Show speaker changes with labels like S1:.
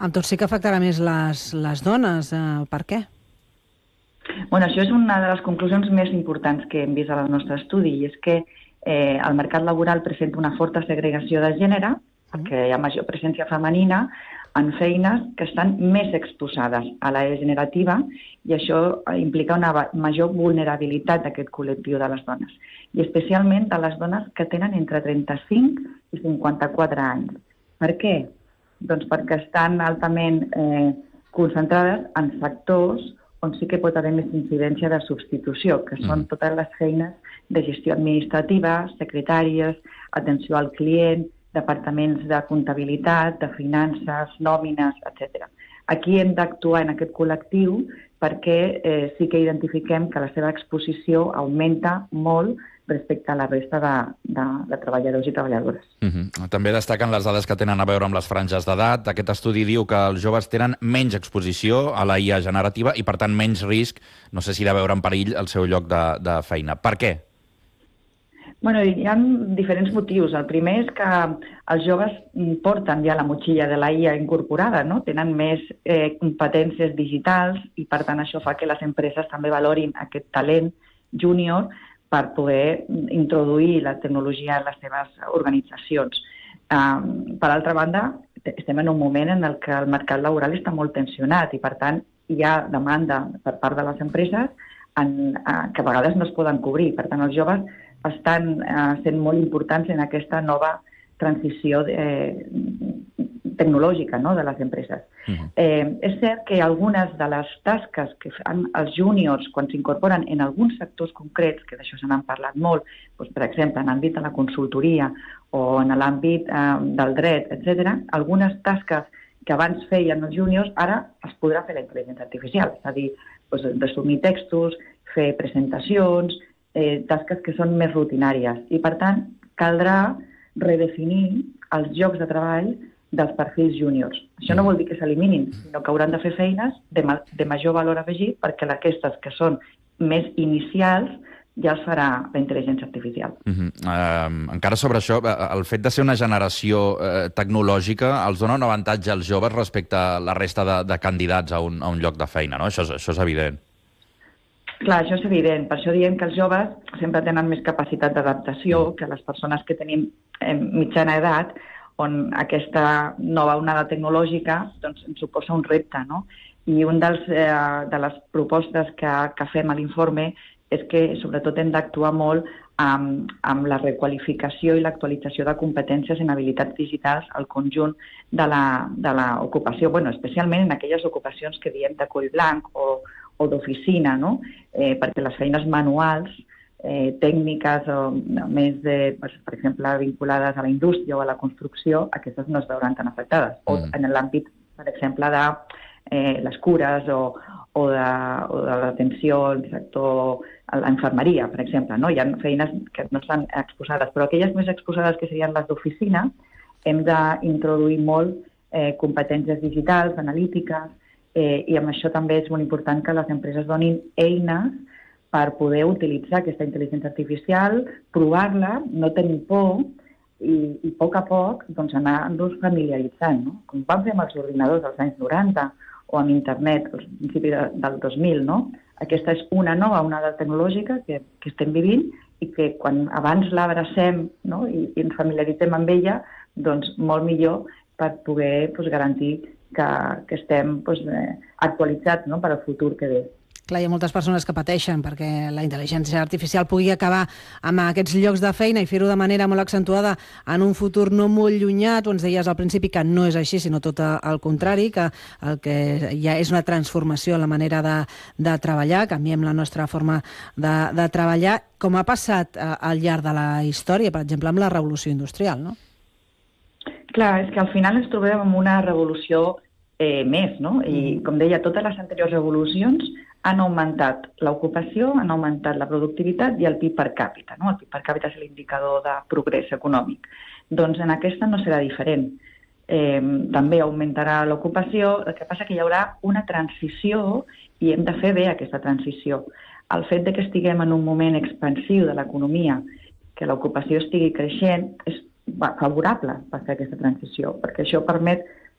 S1: Amb tot sí que afectarà més les dones. Per què?
S2: Bueno, això és una de les conclusions més importants que hem vist al nostre estudi, i és que el mercat laboral presenta una forta segregació de gènere, perquè hi ha major presència femenina en feines que estan més exposades a l'era generativa, i això implica una major vulnerabilitat d'aquest col·lectiu de les dones, i especialment de les dones que tenen entre 35 i 54 anys. Per què? Doncs perquè estan altament concentrades en sectors on sí que pot haver més incidència de substitució, que són totes les feines de gestió administrativa, secretàries, atenció al client, departaments de comptabilitat, de finances, nòmines, etc. Aquí hem d'actuar en aquest col·lectiu perquè sí que identifiquem que la seva exposició augmenta molt respecte a la resta de treballadors i treballadores.
S3: També destaquen les dades que tenen a veure amb les franges d'edat. Aquest estudi diu que els joves tenen menys exposició a la IA generativa i, per tant, menys risc, no sé si de veure en perill el seu lloc de feina. Per què?
S2: Bueno, hi ha diferents motius. El primer és que els joves porten ja la motxilla de la IA incorporada, no? Tenen més competències digitals i, per tant, això fa que les empreses també valorin aquest talent júnior per poder introduir la tecnologia en les seves organitzacions. Per altra banda, estem en un moment en què el mercat laboral està molt tensionat i, per tant, hi ha demanda per part de les empreses que a vegades no es poden cobrir. Per tant, els joves estan sent molt importants en aquesta nova transició tecnològica, no?, de les empreses. És cert que algunes de les tasques que fan els júniors quan s'incorporen en alguns sectors concrets, que d'això se n'han parlat molt, doncs, per exemple, en l'àmbit de la consultoria o en l'àmbit del dret, etc., algunes tasques que abans feien els júniors, ara es podrà fer la intel·ligència artificial, és a dir, doncs, resumir textos, fer presentacions, tasques que són més rutinàries. I, per tant, caldrà redefinir els llocs de treball dels perfils júniors. Això no vol dir que s'eliminin, sinó que hauran de fer feines de major valor afegit perquè aquestes que són més inicials ja es farà la intel·ligència artificial.
S3: Encara sobre això, el fet de ser una generació tecnològica els dona un avantatge als joves respecte a la resta de candidats a un lloc de feina, no? Això és evident.
S2: Clar, això és evident. Per això diem que els joves sempre tenen més capacitat d'adaptació que les persones que tenim mitjana edat, on aquesta nova onada tecnològica doncs, ens suposa un repte, no? I una de les propostes que fem a l'informe és que sobretot hem d'actuar molt amb la requalificació i l'actualització de competències en habilitats digitals al conjunt de l'ocupació, especialment en aquelles ocupacions que diem de coll blanc o d'oficina, no? Perquè les feines manuals, tècniques o més, per exemple, vinculades a la indústria o a la construcció, aquestes no es veuran tan afectades. O en l'àmbit, per exemple, de les cures o de l'atenció al sector, a l'infermeria, per exemple, no? Hi ha feines que no estan exposades, però aquelles més exposades que serien les d'oficina, hem d'introduir molt competències digitals, analítiques, i amb això també és molt important que les empreses donin eines per poder utilitzar aquesta intel·ligència artificial, provar-la, no tenir por i a poc doncs, anar-nos familiaritzant, no? Com vam fer amb els ordinadors dels anys 90 o amb internet al principi del 2000, no? Aquesta és una nova onada tecnològica que estem vivint i que quan abans l'abracem, no?, i ens familiaritzem amb ella, doncs molt millor per poder garantir que estem actualitzats, no?, per al futur que ve.
S1: Clar, hi ha moltes persones que pateixen perquè la intel·ligència artificial pugui acabar amb aquests llocs de feina i fer-ho de manera molt accentuada en un futur no molt llunyà. Tu ens deies al principi que no és així, sinó tot el contrari, que el que ja és una transformació en la manera de treballar, canviem la nostra forma de treballar, com ha passat al llarg de la història, per exemple, amb la revolució industrial, no?
S2: Clar, és que al final ens trobem amb una revolució més, no? I, com deia, totes les anteriors revolucions han augmentat l'ocupació, han augmentat la productivitat i el PIB per càpita, no? El PIB per càpita és l'indicador de progrés econòmic. Doncs en aquesta no serà diferent. També augmentarà l'ocupació, el que passa que hi haurà una transició i hem de fer bé aquesta transició. El fet de que estiguem en un moment expansiu de l'economia, que l'ocupació estigui creixent, és favorable per fer aquesta transició, perquè això permet